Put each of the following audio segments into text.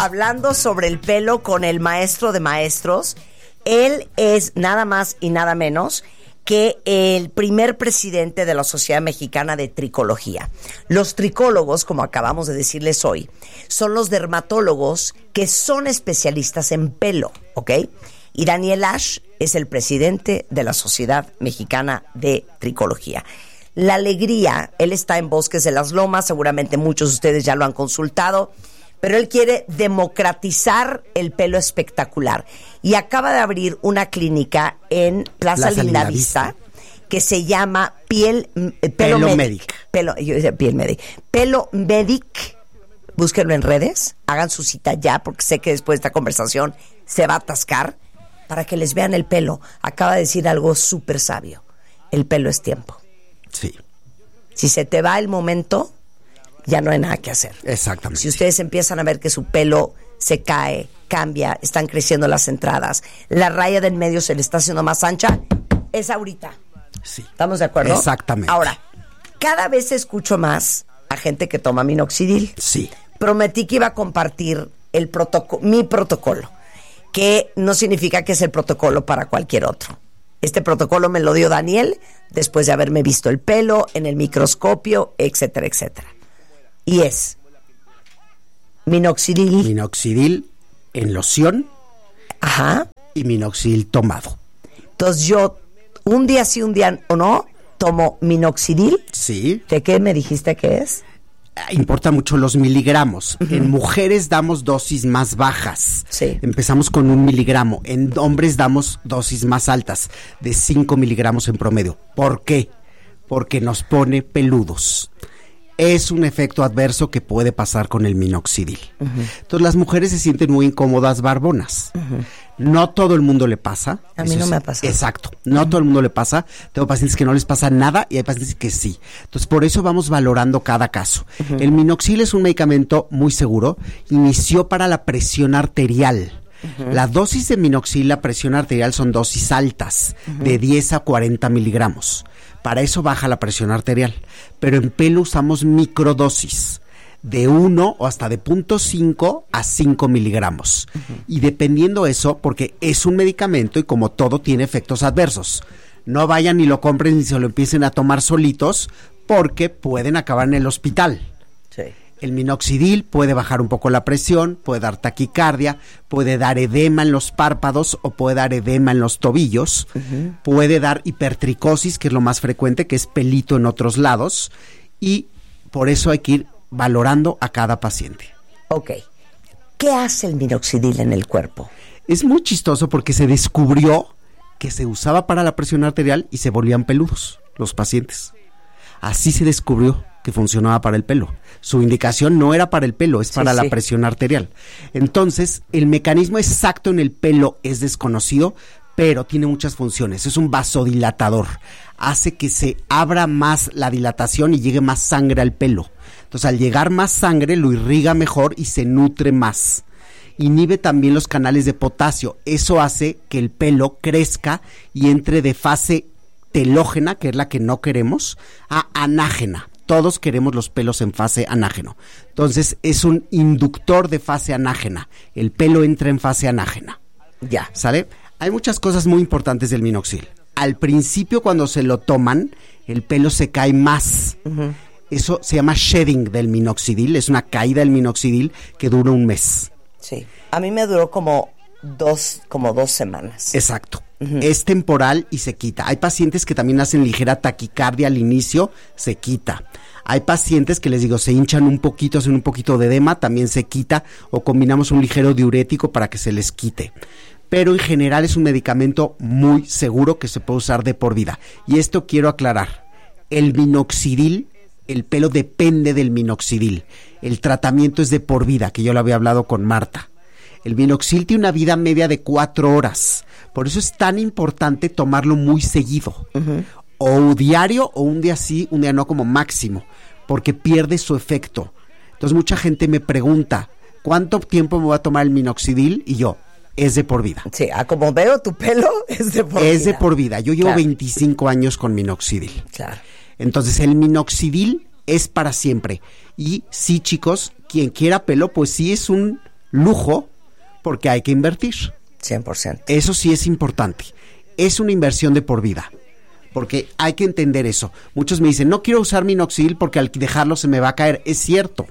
hablando sobre el pelo con el maestro de maestros. Él es nada más y nada menos que el primer presidente de la Sociedad Mexicana de Tricología. Los tricólogos, como acabamos de decirles hoy, son los dermatólogos que son especialistas en pelo, ¿ok? Y Daniel Ash es el presidente de la Sociedad Mexicana de Tricología. La alegría, él está en Bosques de las Lomas, seguramente muchos de ustedes ya lo han consultado, pero él quiere democratizar el pelo espectacular. Y acaba de abrir una clínica en Plaza Lindavista que se llama Pelo Medic. Pelo Medic. Búsquenlo en redes, hagan su cita ya, porque sé que después de esta conversación se va a atascar, para que les vean el pelo. Acaba de decir algo súper sabio. El pelo es tiempo. Sí. Si se te va el momento, ya no hay nada que hacer. Exactamente. Si ustedes empiezan a ver que su pelo se cae, cambia, están creciendo las entradas, la raya del medio se le está haciendo más ancha, es ahorita. Sí. ¿Estamos de acuerdo? Exactamente. Ahora, cada vez escucho más a gente que toma minoxidil. Sí. Prometí que iba a compartir mi protocolo, que no significa que es el protocolo para cualquier otro. Este protocolo me lo dio Daniel después de haberme visto el pelo en el microscopio, etcétera, etcétera. Y es minoxidil. Minoxidil en loción. Ajá. Y minoxidil tomado. Entonces yo, un día sí, un día o no, tomo minoxidil. Sí. ¿De qué me dijiste que es? Importa mucho los miligramos. Uh-huh. En mujeres damos dosis más bajas. Sí. Empezamos con 1 miligramo. En hombres damos dosis más altas, de 5 miligramos en promedio. ¿Por qué? Porque nos pone peludos. Es un efecto adverso que puede pasar con el minoxidil. Uh-huh. Entonces las mujeres se sienten muy incómodas barbonas. Uh-huh. No todo el mundo le pasa. A mí no me ha pasado. Exacto. No todo el mundo le pasa. Tengo pacientes que no les pasa nada y hay pacientes que sí. Entonces por eso vamos valorando cada caso. Uh-huh. El minoxidil es un medicamento muy seguro. Inició para la presión arterial. Uh-huh. La dosis de minoxidil, la presión arterial son dosis altas, uh-huh, de 10 a 40 miligramos. Para eso baja la presión arterial. Pero en pelo usamos microdosis, de 1 o hasta de 0.5 a 5 miligramos. Uh-huh. Y dependiendo eso, porque es un medicamento y como todo tiene efectos adversos. No vayan ni lo compren ni se lo empiecen a tomar solitos, porque pueden acabar en el hospital. Sí. El minoxidil puede bajar un poco la presión, puede dar taquicardia, puede dar edema en los párpados o puede dar edema en los tobillos, uh-huh, puede dar hipertricosis, que es lo más frecuente, que es pelito en otros lados, y por eso hay que ir valorando a cada paciente. Ok. ¿Qué hace el minoxidil en el cuerpo? Es muy chistoso porque se descubrió que se usaba para la presión arterial y se volvían peludos los pacientes. Así se descubrió que funcionaba para el pelo. Su indicación no era para el pelo, es para la presión arterial. Entonces, el mecanismo exacto en el pelo es desconocido, pero tiene muchas funciones. Es un vasodilatador. Hace que se abra más la dilatación y llegue más sangre al pelo. Entonces, al llegar más sangre, lo irriga mejor y se nutre más. Inhibe también los canales de potasio. Eso hace que el pelo crezca y entre de fase telógena, que es la que no queremos, a anágena. Todos queremos los pelos en fase anágeno. Entonces, es un inductor de fase anágena. El pelo entra en fase anágena. Ya. ¿Sale? Hay muchas cosas muy importantes del minoxidil. Al principio, cuando se lo toman, el pelo se cae más. Uh-huh. Eso se llama shedding del minoxidil. Es una caída del minoxidil que dura un mes. Sí. A mí me duró como dos semanas. Exacto. Uh-huh. Es temporal y se quita. Hay pacientes que también hacen ligera taquicardia al inicio, se quita. Hay pacientes que les digo, se hinchan un poquito, hacen un poquito de edema, también se quita, o combinamos un ligero diurético para que se les quite. Pero en general es un medicamento muy seguro que se puede usar de por vida. Y esto quiero aclarar. El minoxidil, el pelo depende del minoxidil. El tratamiento es de por vida, que yo lo había hablado con Marta. El minoxidil tiene una vida media de 4 horas. Por eso es tan importante tomarlo muy seguido. Uh-huh. O diario o un día sí, un día no, como máximo. Porque pierde su efecto. Entonces mucha gente me pregunta, ¿cuánto tiempo me voy a tomar el minoxidil? Y yo, es de por vida. Sí, como veo tu pelo, es de por vida. Es de por vida. Yo llevo 25 años con minoxidil. Claro. Entonces el minoxidil es para siempre. Y sí, chicos, quien quiera pelo, pues sí es un lujo porque hay que invertir. 100%. Eso sí es importante. Es una inversión de por vida. Porque hay que entender eso. Muchos me dicen, no quiero usar minoxidil porque al dejarlo se me va a caer. Es cierto.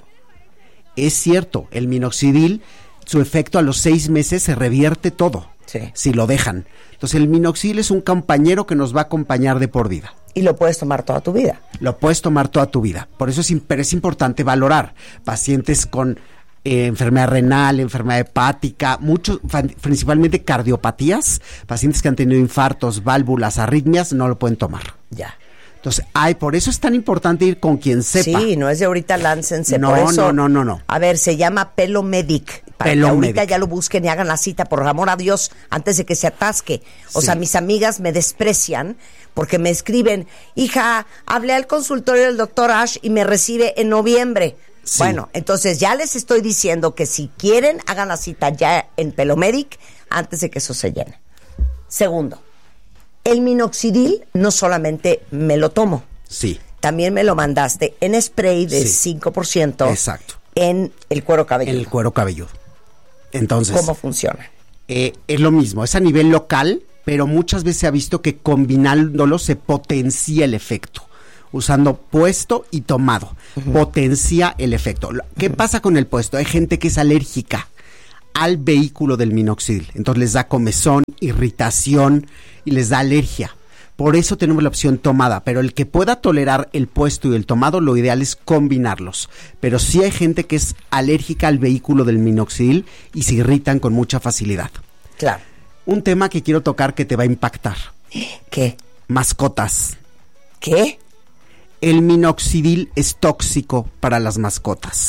El minoxidil, su efecto a los 6 meses se revierte todo. Sí. Si lo dejan. Entonces el minoxidil es un compañero que nos va a acompañar de por vida. Y lo puedes tomar toda tu vida. Lo puedes tomar toda tu vida. Por eso es importante valorar pacientes con enfermedad renal, enfermedad hepática, muchos, principalmente cardiopatías, pacientes que han tenido infartos, válvulas, arritmias, no lo pueden tomar. Ya. Entonces, por eso es tan importante ir con quien sepa. Sí, no es de ahorita, láncense. No, por eso, no. A ver, se llama Pelomedic. Para que ahorita ya lo busquen y hagan la cita, por amor a Dios, antes de que se atasque. O sea, mis amigas me desprecian porque me escriben, hija, hablé al consultorio del doctor Ash y me recibe en noviembre. Sí. Bueno, entonces ya les estoy diciendo que si quieren, hagan la cita ya en Pelomedic antes de que eso se llene. Segundo, el minoxidil no solamente me lo tomo. Sí. También me lo mandaste en spray de 5%. Exacto. En el cuero cabelludo. En el cuero cabelludo. Entonces, ¿cómo funciona? Es lo mismo, es a nivel local, pero muchas veces se ha visto que combinándolo se potencia el efecto. Usando puesto y tomado. Potencia el efecto. ¿Qué pasa con el puesto? Hay gente que es alérgica al vehículo del minoxidil. Entonces les da comezón, irritación y les da alergia. Por eso tenemos la opción tomada. Pero el que pueda tolerar el puesto y el tomado, lo ideal es combinarlos. Pero sí hay gente que es alérgica al vehículo del minoxidil y se irritan con mucha facilidad. Claro. Un tema que quiero tocar que te va a impactar. ¿Qué? Mascotas. ¿Qué? El minoxidil es tóxico para las mascotas.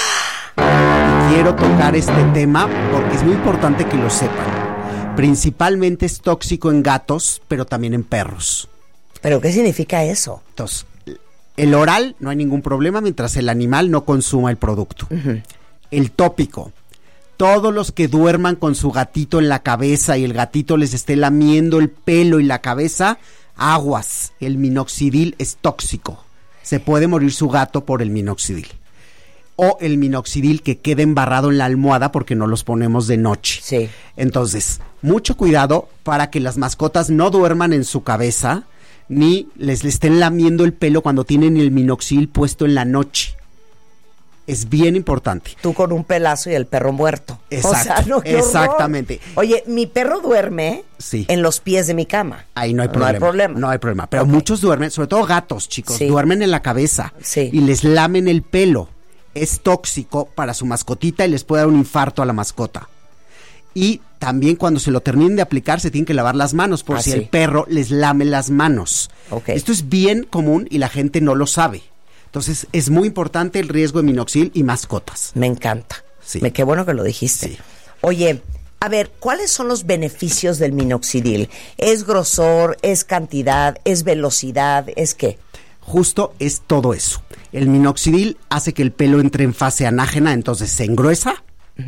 Quiero tocar este tema porque es muy importante que lo sepan. Principalmente es tóxico en gatos, pero también en perros. ¿Pero qué significa eso? Entonces, el oral no hay ningún problema mientras el animal no consuma el producto. El tópico. Todos los que duerman con su gatito en la cabeza y el gatito les esté lamiendo el pelo y la cabeza, aguas. El minoxidil es tóxico. Se puede morir su gato por el minoxidil. O el minoxidil que quede embarrado en la almohada porque no los ponemos de noche. Sí. Entonces, mucho cuidado para que las mascotas no duerman en su cabeza ni les estén lamiendo el pelo cuando tienen el minoxidil puesto en la noche. Es bien importante. Tú con un pelazo y el perro muerto. Exacto, o sea, no, qué exactamente. Horror. Oye, mi perro duerme en los pies de mi cama. Ahí no hay problema. No hay problema. Pero muchos duermen, sobre todo gatos, chicos, duermen en la cabeza y les lamen el pelo. Es tóxico para su mascotita y les puede dar un infarto a la mascota. Y también cuando se lo terminen de aplicar se tienen que lavar las manos por si el perro les lame las manos. Esto es bien común y la gente no lo sabe. Entonces, es muy importante el riesgo de minoxidil y mascotas. Me encanta. Sí. Qué bueno que lo dijiste. Sí. Oye, a ver, ¿cuáles son los beneficios del minoxidil? ¿Es grosor? ¿Es cantidad? ¿Es velocidad? ¿Es qué? Justo es todo eso. El minoxidil hace que el pelo entre en fase anágena, entonces se engruesa,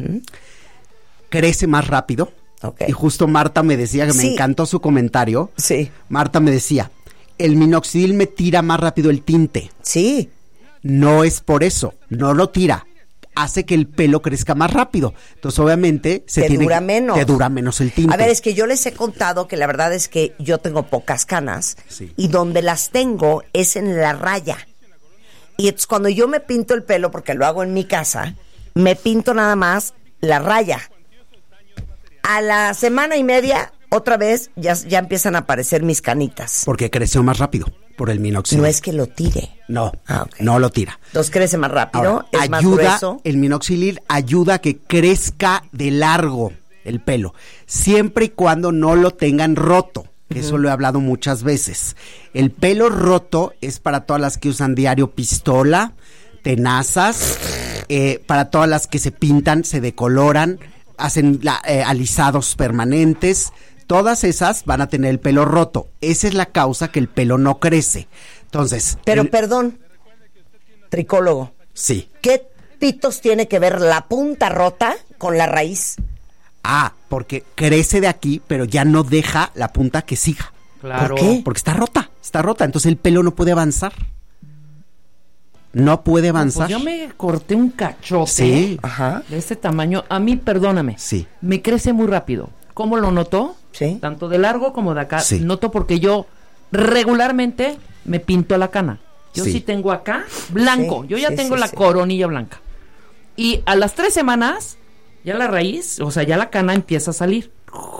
crece más rápido. Y justo Marta me decía que me encantó su comentario. Sí. Marta me decía, el minoxidil me tira más rápido el tinte. Sí. No es por eso, no lo tira, hace que el pelo crezca más rápido. Entonces, obviamente, te dura menos el tinte. A ver, es que yo les he contado que la verdad es que yo tengo pocas canas y donde las tengo es en la raya. Y entonces cuando yo me pinto el pelo, porque lo hago en mi casa, me pinto nada más la raya. A la semana y media, otra vez, ya empiezan a aparecer mis canitas. Porque creció más rápido. Por el minoxidil. No es que lo tire. No, no lo tira. Entonces crece más rápido, ahora, es más grueso. El minoxidil ayuda a que crezca de largo el pelo, siempre y cuando no lo tengan roto, que eso lo he hablado muchas veces. El pelo roto es para todas las que usan diario pistola, tenazas, para todas las que se pintan, se decoloran, hacen alisados permanentes. Todas esas van a tener el pelo roto. Esa es la causa que el pelo no crece. Entonces... Pero perdón, tricólogo. Sí. ¿Qué pitos tiene que ver la punta rota con la raíz? Porque crece de aquí, pero ya no deja la punta que siga. Claro. ¿Por qué? Porque está rota. Entonces el pelo no puede avanzar. No puede avanzar. Pues yo me corté un cachote Sí. Ajá. de este tamaño. A mí, perdóname, Sí. me crece muy rápido. ¿Cómo lo noto? Sí. Tanto de largo como de acá. Sí. Noto porque yo regularmente me pinto la cana. Yo sí tengo acá blanco. Sí, Yo ya sí, tengo sí, la sí. coronilla blanca. Y a las 3 semanas, ya la raíz, o sea, ya la cana empieza a salir.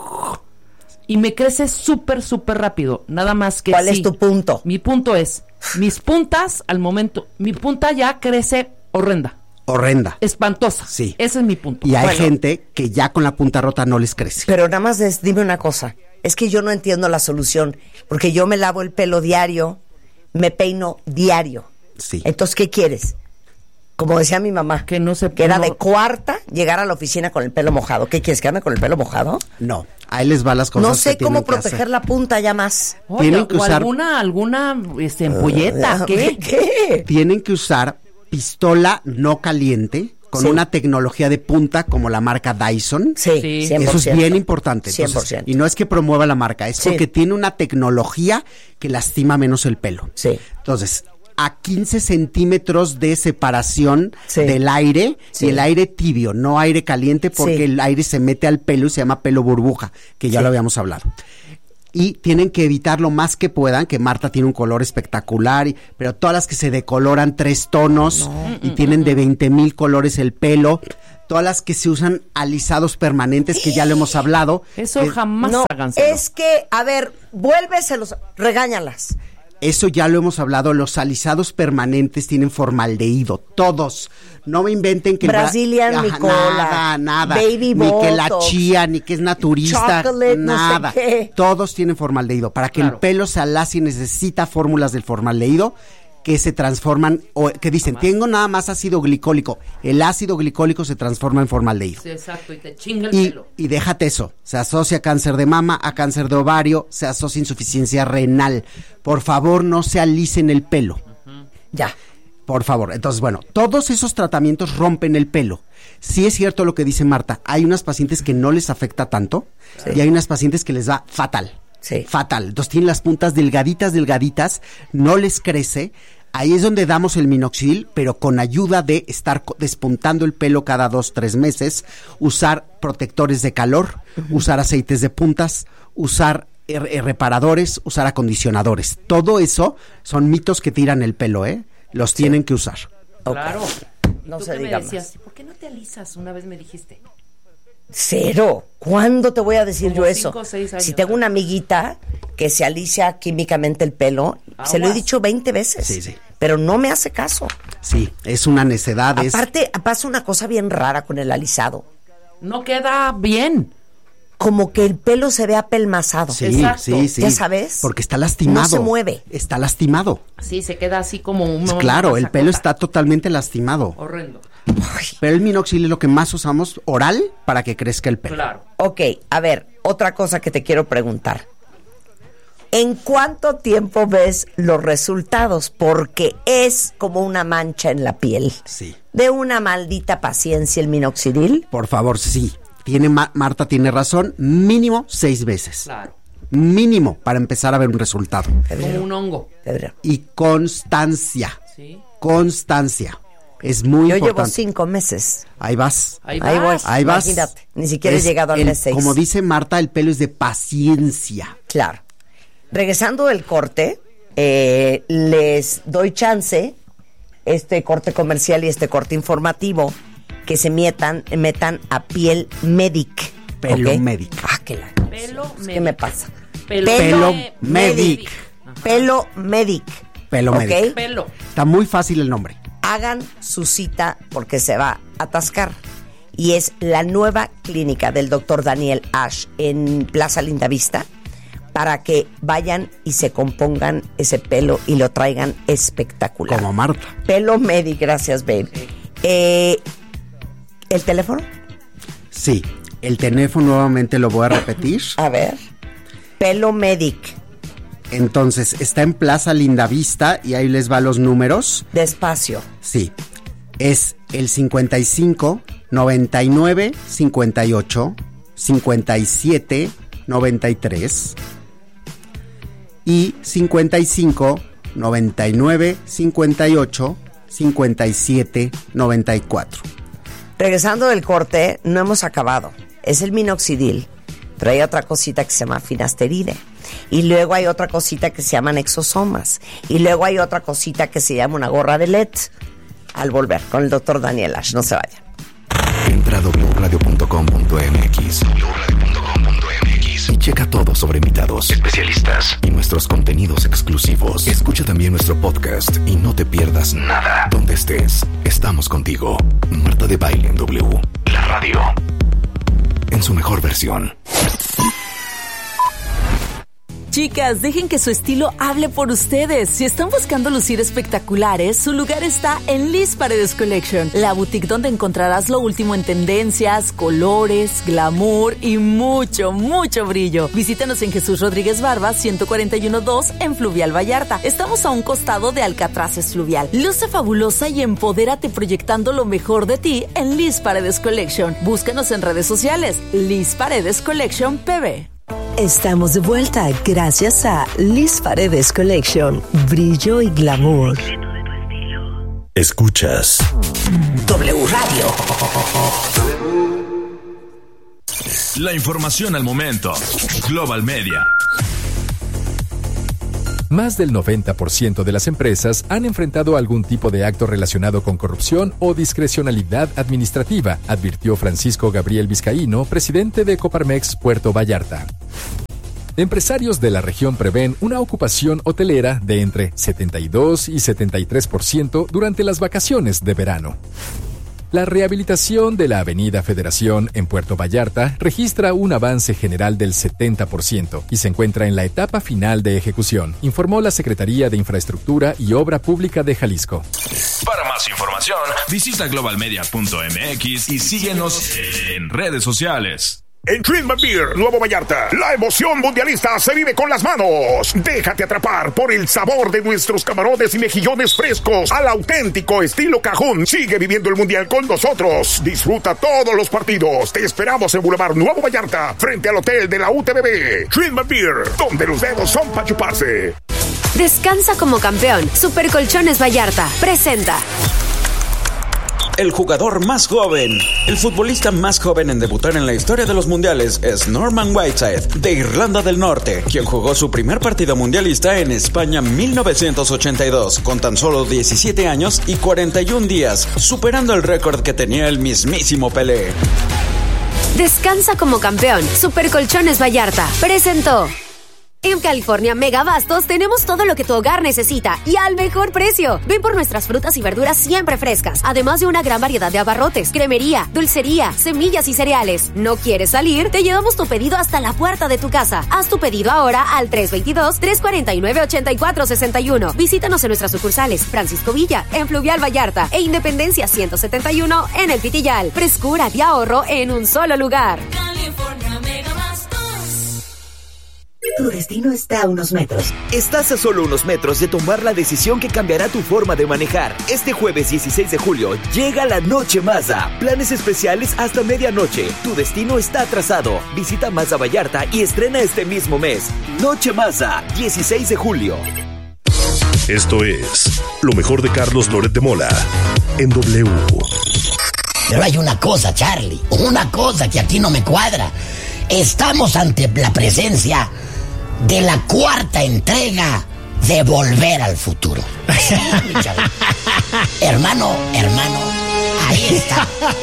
Y me crece súper, súper rápido. Nada más que ¿Cuál sí. es tu punto? Mi punto es, mis puntas al momento, mi punta ya crece horrenda, Horrenda. espantosa. Sí. Ese es mi punto. Y hay Bueno. gente que ya con la punta rota no les crece. Pero nada más dime una cosa. Es que yo no entiendo la solución. Porque yo me lavo el pelo diario, me peino diario. Sí. Entonces, ¿qué quieres? Como decía mi mamá, Que no se- que era no- de cuarta llegar a la oficina con el pelo mojado. ¿Qué quieres? ¿Que ande con el pelo mojado? No, ahí les va las cosas. No sé que cómo tienen que proteger hacer. la punta ya más. Oye, tienen que o usar- alguna empolleta, ¿qué? ¿Qué? Tienen que usar pistola no caliente con Sí. una tecnología de punta como la marca Dyson. Sí, Sí. 100%. Eso es bien importante. Entonces, 100%. y no es que promueva la marca, es Sí. porque tiene una tecnología que lastima menos el pelo. Sí. Entonces, a 15 centímetros de separación Sí. del aire, Sí. y el aire tibio, no aire caliente, porque Sí. el aire se mete al pelo y se llama pelo burbuja, que ya Sí. lo habíamos hablado. Y tienen que evitar lo más que puedan, que Marta tiene un color espectacular, pero todas las que se decoloran 3 tonos y tienen de 20,000 colores el pelo, todas las que se usan alisados permanentes, que ya lo hemos hablado. Eso jamás No, háganselo. es que, a ver, vuélveselos, regáñalas. Eso ya lo hemos hablado, los alisados permanentes tienen formaldehído, todos. No me inventen que el Brazilian Ajá, Nicola, nada, Baby ni que la Botox, chía, ni que es naturista, chocolate, no sé nada. qué. Todos tienen formaldehído. Para que el Claro. pelo se alace necesita fórmulas del formaldehído que se transforman, o que dicen, tengo nada más ácido glicólico. El ácido glicólico se transforma en formaldehído. Sí, exacto, y te chinga el Y, pelo. y déjate eso, se asocia a cáncer de mama, a cáncer de ovario, se asocia a insuficiencia renal. Por favor, no se alicen el pelo, Ya. por favor. Entonces, bueno, todos esos tratamientos rompen el pelo. Sí es cierto lo que dice Marta, hay unas pacientes que no les afecta tanto y hay unas pacientes que les va fatal. Sí. Fatal. Entonces tienen las puntas delgaditas, no les crece. Ahí es donde damos el minoxidil, pero con ayuda de estar despuntando el pelo cada 2-3 meses, usar protectores de calor, usar aceites de puntas, usar reparadores, usar acondicionadores. Todo eso son mitos que tiran el pelo, ¿eh? Los tienen que usar. Ok. Claro. No ¿Tú se qué me diga decías? más. ¿Por qué no te alisas? Una vez me dijiste. Cero. ¿Cuándo te voy a decir Como yo eso? 5 o 6 años. Si tengo una amiguita que se alicia químicamente el pelo, se lo he Aguas. dicho 20 veces. Sí, sí. Pero no me hace caso. Sí, es una necedad. Aparte, pasa una cosa bien rara con el alisado. No queda bien. Como que el pelo se ve apelmazado. Sí, Exacto. sí, sí. ¿Ya sabes? Porque está lastimado. No se mueve. Está lastimado. Sí, se queda así como un... Pues claro, una el pelo sacota. está totalmente lastimado. Horrendo. Pero el minoxidil es lo que más usamos oral para que crezca el pelo. Claro. Ok, a ver, otra cosa que te quiero preguntar. ¿En cuánto tiempo ves los resultados? Porque es como una mancha en la piel. Sí. De una maldita paciencia el minoxidil. Por favor, sí. Marta tiene razón. Mínimo 6 veces. Claro. Mínimo para empezar a ver un resultado. Como un hongo. Febrero. Y constancia. Sí. Constancia. Es muy Yo llevo importante. 5 meses. Ahí vas. Ahí Ahí voy. vas. Ahí vas. Imagínate, ni siquiera he llegado al el- mes 6. Como dice Marta, el pelo es de paciencia. Claro. Regresando del corte, les doy chance, este corte comercial y este corte informativo, que se metan a Piel Medic. Pelo ¿ok? Medic. Ah, que la... Pelo ¿Qué Medic. me pasa? Pelo Medic. Pelo Medic. Pelo ¿ok? Medic. Pelo. Está muy fácil el nombre. Hagan su cita porque se va a atascar. Y es la nueva clínica del doctor Daniel Ash en Plaza Lindavista, para que vayan y se compongan ese pelo y lo traigan espectacular. Como Marta. Pelo Medic, gracias, babe. ¿El teléfono? Sí. El teléfono nuevamente lo voy a repetir. A ver. Pelo Medic. Entonces, está en Plaza Lindavista y ahí les va los números. Despacio. Sí. Es el 55 99 58 57 93 y 55 99 58 5794. Regresando del corte, no hemos acabado. Es el minoxidil, pero hay otra cosita que se llama finasteride. Y luego hay otra cosita que se llaman exosomas. Y luego hay otra cosita que se llama una gorra de LED. Al volver con el doctor Daniel Ash. No se vayan. Entra a wradio.com.mx y checa todo sobre invitados, especialistas y nuestros contenidos exclusivos. Escucha también nuestro podcast y no te pierdas nada. Donde estés, estamos contigo. Marta de Baile en W, la radio, en su mejor versión. Chicas, dejen que su estilo hable por ustedes. Si están buscando lucir espectaculares, su lugar está en Liz Paredes Collection, la boutique donde encontrarás lo último en tendencias, colores, glamour y mucho, mucho brillo. Visítanos en Jesús Rodríguez Barba, 141-2 en Fluvial Vallarta. Estamos a un costado de Alcatraces Fluvial. Luce fabulosa y empodérate proyectando lo mejor de ti en Liz Paredes Collection. Búscanos en redes sociales, Liz Paredes Collection PB. Estamos de vuelta gracias a Liz Paredes Collection, brillo y glamour. Escuchas W Radio. La información al momento. Global Media. Más del 90% de las empresas han enfrentado algún tipo de acto relacionado con corrupción o discrecionalidad administrativa, advirtió Francisco Gabriel Vizcaíno, presidente de Coparmex Puerto Vallarta. Empresarios de la región prevén una ocupación hotelera de entre 72 y 73% durante las vacaciones de verano. La rehabilitación de la Avenida Federación en Puerto Vallarta registra un avance general del 70% y se encuentra en la etapa final de ejecución, informó la Secretaría de Infraestructura y Obra Pública de Jalisco. Para más información, visita globalmedia.mx y síguenos en redes sociales. En Trinma Beer, Nuevo Vallarta, la emoción mundialista se vive con las manos. Déjate atrapar por el sabor de nuestros camarones y mejillones frescos al auténtico estilo cajún. Sigue viviendo el mundial con nosotros. Disfruta todos los partidos. Te esperamos en Boulevard Nuevo Vallarta, frente al hotel de la UTBB. Trinma Beer, donde los dedos son para chuparse. Descansa como campeón. Super Colchones Vallarta presenta. El jugador más joven, el futbolista más joven en debutar en la historia de los mundiales es Norman Whiteside, de Irlanda del Norte, quien jugó su primer partido mundialista en España 1982, con tan solo 17 años y 41 días, superando el récord que tenía el mismísimo Pelé. Descansa como campeón. Super Colchones Vallarta presentó. En California Mega Bastos tenemos todo lo que tu hogar necesita y al mejor precio. Ven por nuestras frutas y verduras siempre frescas, además de una gran variedad de abarrotes, cremería, dulcería, semillas y cereales. ¿No quieres salir? Te llevamos tu pedido hasta la puerta de tu casa. Haz tu pedido ahora al 322-349-8461. Visítanos en nuestras sucursales Francisco Villa, en Fluvial Vallarta e Independencia 171 en El Pitillal. Frescura y ahorro en un solo lugar. California Mega Bastos. Tu destino está a unos metros. Estás a solo unos metros de tomar la decisión que cambiará tu forma de manejar. Este jueves 16 de julio llega la Noche Mazda. Planes especiales hasta medianoche. Tu destino está trazado. Visita Mazda Vallarta y estrena este mismo mes. Noche Mazda, 16 de julio. Esto es lo mejor de Carlos Loret de Mola en W. Pero hay una cosa, Charlie, una cosa que aquí no me cuadra. Estamos ante la presencia de la cuarta entrega de Volver al Futuro. Sí, hermano, ahí está.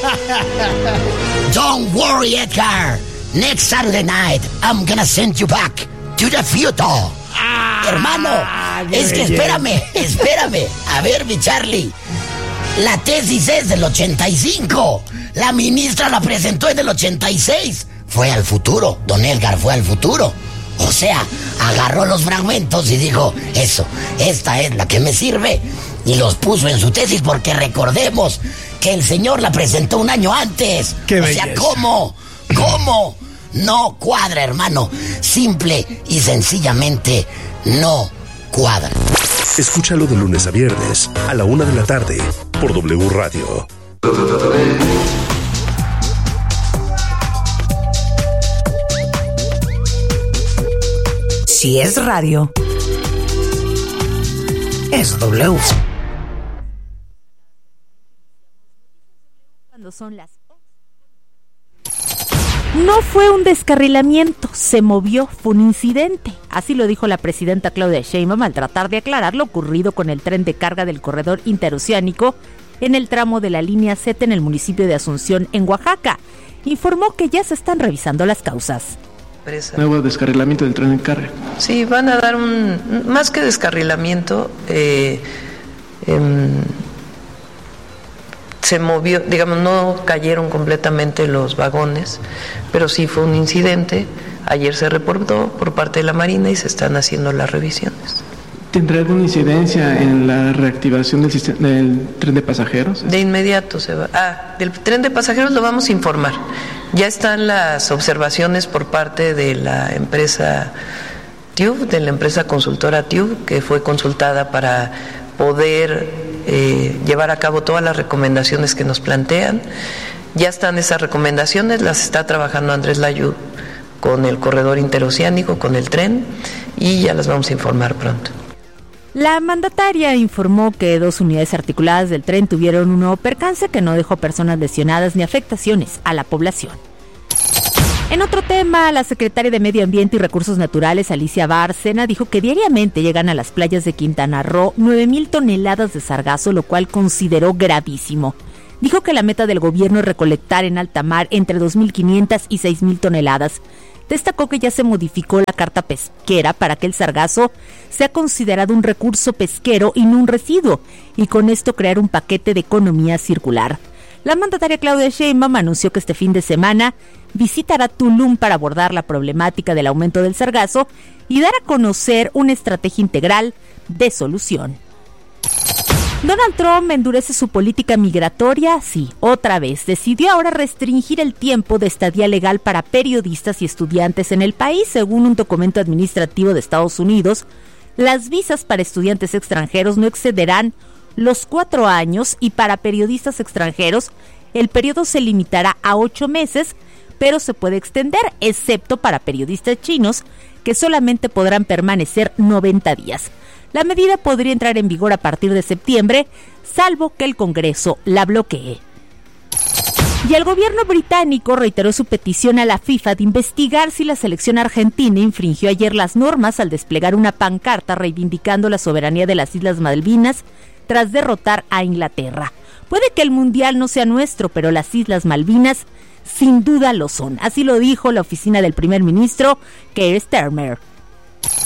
Don't worry, Edgar. Next Saturday night, I'm gonna send you back to the future. Hermano, es que espérame. A ver, mi Charlie. La tesis es del 85. La ministra la presentó en el 86. Fue al futuro. Don Edgar fue al futuro. O sea, agarró los fragmentos y dijo, eso, esta es la que me sirve. Y los puso en su tesis porque recordemos que el señor la presentó un año antes. ¡Qué belleza! O sea, ¿cómo? No cuadra, hermano. Simple y sencillamente no cuadra. Escúchalo de lunes a viernes a la 1 de la tarde por W Radio. Si es radio, es W. son las... No fue un descarrilamiento, se movió, fue un incidente. Así lo dijo la presidenta Claudia Sheinbaum al tratar de aclarar lo ocurrido con el tren de carga del corredor interoceánico en el tramo de la línea Z en el municipio de Asunción, en Oaxaca. Informó que ya se están revisando las causas. Nuevo descarrilamiento del tren de carga. Sí, van a dar más que descarrilamiento, se movió, digamos, no cayeron completamente los vagones, pero sí fue un incidente. Ayer se reportó por parte de la Marina y se están haciendo las revisiones. ¿Tendrá alguna incidencia en la reactivación del tren de pasajeros? De inmediato se va. Del tren de pasajeros lo vamos a informar. Ya están las observaciones por parte de la empresa TÜV, de la empresa consultora TÜV, que fue consultada para poder llevar a cabo todas las recomendaciones que nos plantean. Ya están esas recomendaciones, las está trabajando Andrés Layud con el corredor interoceánico, con el tren, y ya las vamos a informar pronto. La mandataria informó que 2 unidades articuladas del tren tuvieron un nuevo percance que no dejó personas lesionadas ni afectaciones a la población. En otro tema, la secretaria de Medio Ambiente y Recursos Naturales, Alicia Bárcena, dijo que diariamente llegan a las playas de Quintana Roo 9,000 toneladas de sargazo, lo cual consideró gravísimo. Dijo que la meta del gobierno es recolectar en alta mar entre 2,500 y 6,000 toneladas. Destacó que ya se modificó la carta pesquera para que el sargazo sea considerado un recurso pesquero y no un residuo, y con esto crear un paquete de economía circular. La mandataria Claudia Sheinbaum anunció que este fin de semana visitará Tulum para abordar la problemática del aumento del sargazo y dar a conocer una estrategia integral de solución. Donald Trump endurece su política migratoria, sí, otra vez. Decidió ahora restringir el tiempo de estadía legal para periodistas y estudiantes en el país. Según un documento administrativo de Estados Unidos, las visas para estudiantes extranjeros no excederán los 4 años y para periodistas extranjeros el periodo se limitará a 8 meses, pero se puede extender, excepto para periodistas chinos, que solamente podrán permanecer 90 días. La medida podría entrar en vigor a partir de septiembre, salvo que el Congreso la bloquee. Y el gobierno británico reiteró su petición a la FIFA de investigar si la selección argentina infringió ayer las normas al desplegar una pancarta reivindicando la soberanía de las Islas Malvinas tras derrotar a Inglaterra. Puede que el mundial no sea nuestro, pero las Islas Malvinas sin duda lo son. Así lo dijo la oficina del primer ministro, Keir Starmer.